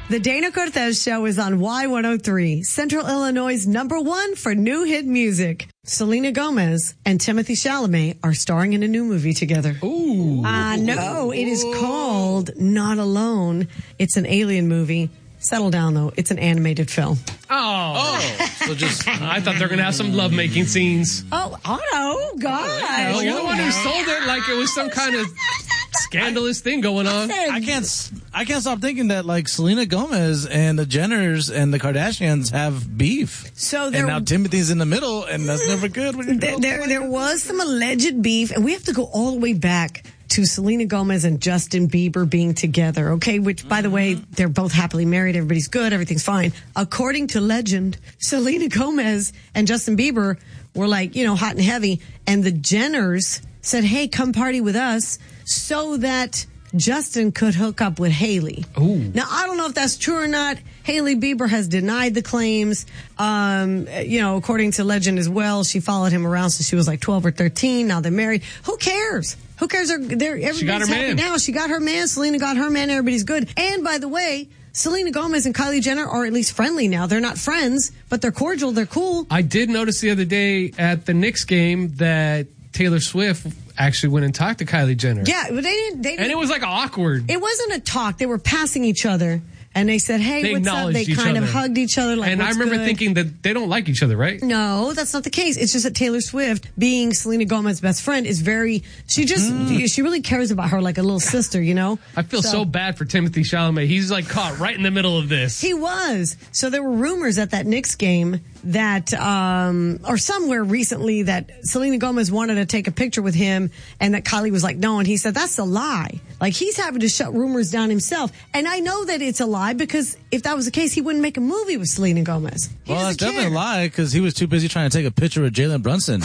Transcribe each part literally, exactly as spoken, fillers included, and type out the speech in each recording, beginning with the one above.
The Dana Cortez Show is on Y one oh three, Central Illinois' number one for new hit music. Selena Gomez and Timothée Chalamet are starring in a new movie together. Ooh. I know. It is called Not Alone. It's an alien movie. Settle down, though. It's an animated film. Oh. Oh, so just I thought they were going to have some lovemaking scenes. Oh, oh, God. Oh, you're the one who sold it like it was some kind of scandalous thing going on. I can't. I can't stop thinking that like Selena Gomez and the Jenners and the Kardashians have beef. So there, and now Timothy's in the middle, and that's never good. When there, there, there was some alleged beef, and we have to go all the way back to Selena Gomez and Justin Bieber being together, okay? Which, by the way, they're both happily married. Everybody's good. Everything's fine. According to legend, Selena Gomez and Justin Bieber were like, you know, hot and heavy. And the Jenners said, hey, come party with us so that Justin could hook up with Hailey. Ooh. Now, I don't know if that's true or not. Hailey Bieber has denied the claims. Um, you know, according to legend as well, she followed him around since she was like twelve or thirteen. Now they're married. Who cares? Who cares? They're, they're, everybody's she got her happy man. now. She got her man. Selena got her man. Everybody's good. And by the way, Selena Gomez and Kylie Jenner are at least friendly now. They're not friends, but they're cordial. They're cool. I did notice the other day at the Knicks game that Taylor Swift actually went and talked to Kylie Jenner. Yeah, but they didn't. They didn't and it was like awkward. It wasn't a talk. They were passing each other. And they said, hey, They what's up? acknowledged They each kind other. of hugged each other like, and I what's remember good? thinking that they don't like each other, right? No, that's not the case. It's just that Taylor Swift, being Selena Gomez's best friend, is very, she just, Mm. she really cares about her like a little sister, you know? I feel so, bad for Timothée Chalamet. He's like caught right in the middle of this. He was. So there were rumors at that Knicks game that, um, or somewhere recently that Selena Gomez wanted to take a picture with him and that Kylie was like, no. And he said, that's a lie. Like he's having to shut rumors down himself. And I know that it's a lie because if that was the case, he wouldn't make a movie with Selena Gomez. He well, that's doesn't definitely care. a lie because he was too busy trying to take a picture with Jalen Brunson.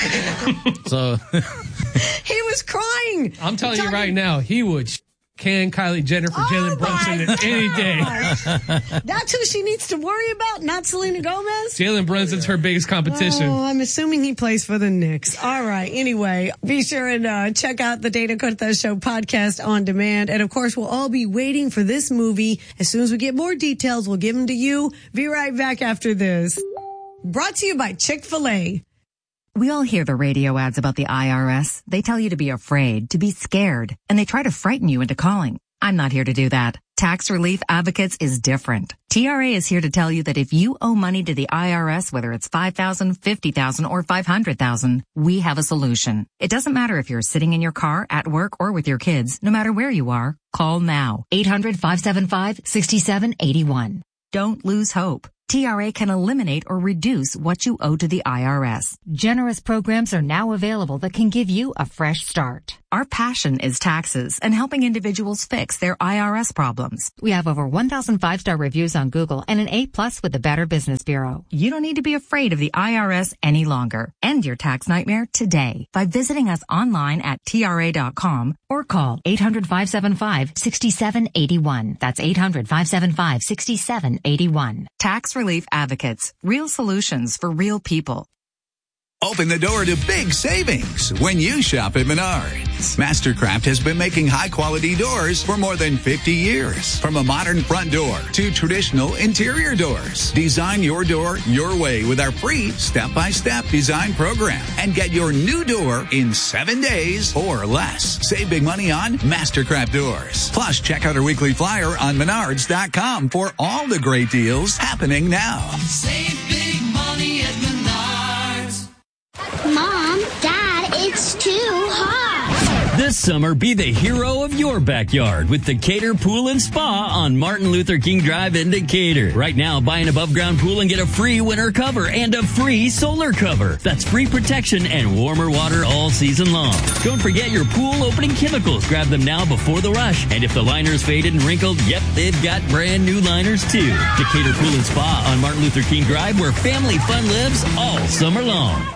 so He was crying. I'm telling Talking- you right now, he would sh- can Kylie Jenner for Oh Jalen Brunson my any day. gosh. That's who she needs to worry about, not Selena Gomez? Jalen Brunson's her biggest competition. Oh, I'm assuming he plays for the Knicks. All right. Anyway, be sure and uh, check out the Dana Cortez Show podcast on demand. And of course, we'll all be waiting for this movie. As soon as we get more details, we'll give them to you. Be right back after this. Brought to you by Chick-fil-A. We all hear the radio ads about the I R S. They tell you to be afraid, to be scared, and they try to frighten you into calling. I'm not here to do that. Tax Relief Advocates is different. T R A is here to tell you that if you owe money to the I R S, whether it's five thousand dollars, fifty thousand dollars, or five hundred thousand dollars, we have a solution. It doesn't matter if you're sitting in your car, at work, or with your kids. No matter where you are, call now. eight hundred, five seven five, six seven eight one. Don't lose hope. T R A can eliminate or reduce what you owe to the I R S. Generous programs are now available that can give you a fresh start. Our passion is taxes and helping individuals fix their I R S problems. We have over one thousand five-star reviews on Google and an A plus with the Better Business Bureau. You don't need to be afraid of the I R S any longer. End your tax nightmare today by visiting us online at T R A dot com or call eight hundred, five seven five, six seven eight one. That's eight hundred, five seven five, six seven eight one. Tax Relief Advocates. Real solutions for real people. Open the door to big savings when you shop at Menards. Mastercraft has been making high-quality doors for more than fifty years. From a modern front door to traditional interior doors. Design your door your way with our free step-by-step design program. And get your new door in seven days or less. Save big money on Mastercraft doors. Plus, check out our weekly flyer on Menards dot com for all the great deals happening now. Save big money at Menards. Mom, Dad, it's too hot. This summer, be the hero of your backyard with Decatur Pool and Spa on Martin Luther King Drive in Decatur. Right now, buy an above-ground pool and get a free winter cover and a free solar cover. That's free protection and warmer water all season long. Don't forget your pool opening chemicals. Grab them now before the rush. And if the liner's faded and wrinkled, yep, they've got brand new liners too. Decatur Pool and Spa on Martin Luther King Drive, where family fun lives all summer long.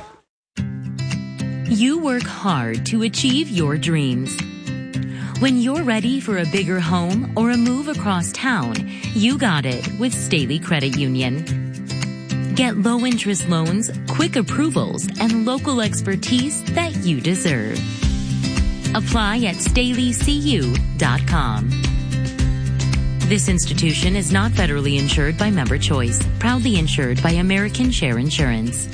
You work hard to achieve your dreams. When you're ready for a bigger home or a move across town, you got it with Staley Credit Union. Get low-interest loans, quick approvals, and local expertise that you deserve. Apply at Staley C U dot com. This institution is not federally insured by Member Choice. Proudly insured by American Share Insurance.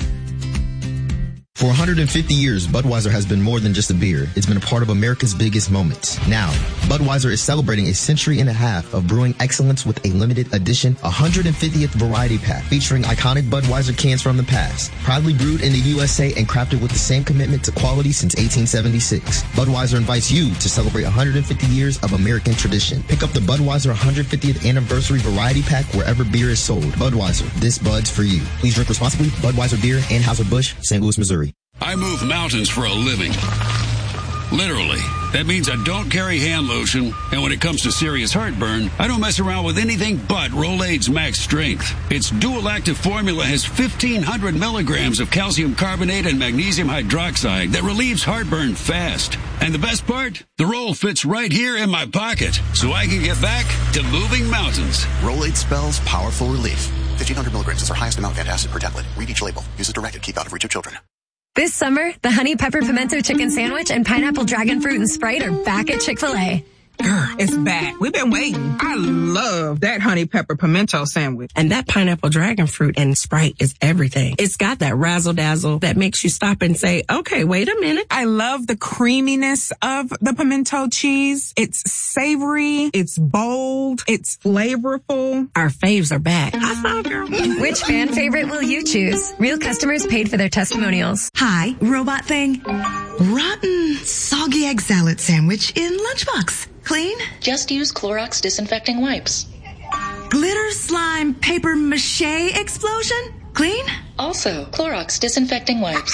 For one hundred fifty years, Budweiser has been more than just a beer. It's been a part of America's biggest moments. Now, Budweiser is celebrating a century and a half of brewing excellence with a limited edition one hundred fiftieth variety pack featuring iconic Budweiser cans from the past. Proudly brewed in the U S A and crafted with the same commitment to quality since eighteen seventy-six. Budweiser invites you to celebrate one hundred fifty years of American tradition. Pick up the Budweiser one hundred fiftieth Anniversary Variety Pack wherever beer is sold. Budweiser, this Bud's for you. Please drink responsibly. Budweiser Beer, Anheuser-Busch, Saint Louis, Missouri. I move mountains for a living. Literally. That means I don't carry hand lotion, and when it comes to serious heartburn, I don't mess around with anything but Rolaids Max Strength. Its dual active formula has fifteen hundred milligrams of calcium carbonate and magnesium hydroxide that relieves heartburn fast. And the best part? The roll fits right here in my pocket, so I can get back to moving mountains. Rolaids spells powerful relief. fifteen hundred milligrams is our highest amount of antacid per tablet. Read each label. Use as directed. Keep out of reach of children. This summer, the Honey Pepper Pimento Chicken Sandwich and Pineapple Dragon Fruit and Sprite are back at Chick-fil-A. Girl, it's back. We've been waiting. I love that Honey Pepper Pimento Sandwich. And that Pineapple Dragon Fruit and Sprite is everything. It's got that razzle-dazzle that makes you stop and say, okay, wait a minute. I love the creaminess of the pimento cheese. It's savory. It's bold. It's flavorful. Our faves are back. I saw, girl. Which fan favorite will you choose? Real customers paid for their testimonials. Hi, Robot Thing. Rotten, soggy egg salad sandwich in lunchbox. Clean? Just use Clorox disinfecting wipes. Glitter slime paper mache explosion? Clean? Also, Clorox disinfecting wipes.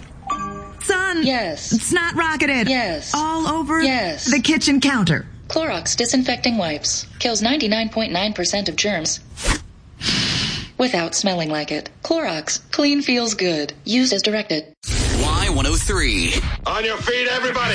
Son. Yes. Snot rocketed. Yes. All over yes. the kitchen counter. Clorox disinfecting wipes. Kills ninety-nine point nine percent of germs without smelling like it. Clorox. Clean feels good. Used as directed. Y one oh three. On your feet, everybody.